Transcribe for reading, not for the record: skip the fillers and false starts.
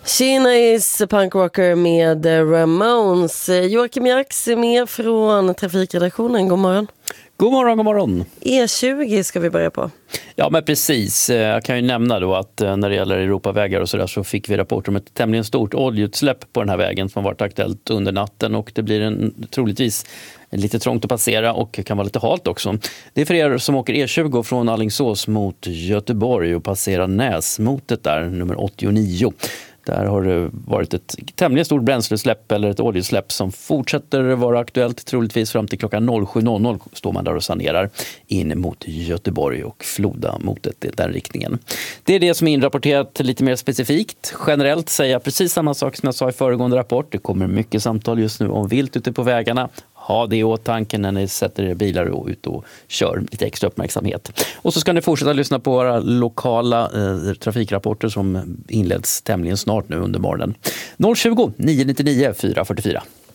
Chinese punkrocker med Ramones. Joakim Jax är med från Trafikredaktionen. God morgon. God morgon, god morgon. E20 ska vi börja på. Ja, men precis. Jag kan ju nämna då att när det gäller Europavägar och sådär så fick vi rapporter om ett tämligen stort oljeutsläpp på den här vägen som har varit aktuellt under natten, och det blir troligtvis lite trångt att passera och kan vara lite halt också. Det är för er som åker E20 från Alingsås mot Göteborg och passerar Näsmotet där, nummer 89. Där har det varit ett tämligen stort bränslesläpp eller ett oljeutsläpp som fortsätter vara aktuellt troligtvis fram till klockan 07.00 står man där och sanerar in mot Göteborg och Floda mot den riktningen. Det är det som är inrapporterat lite mer specifikt. Generellt säger jag precis samma sak som jag sa i föregående rapport. Det kommer mycket samtal just nu om vilt ute på vägarna. Ha det i åtanke när ni sätter er bilar ut och kör, lite extra uppmärksamhet. Och så ska ni fortsätta lyssna på våra lokala trafikrapporter som inleds tämligen snart nu under morgonen. 020 999 444.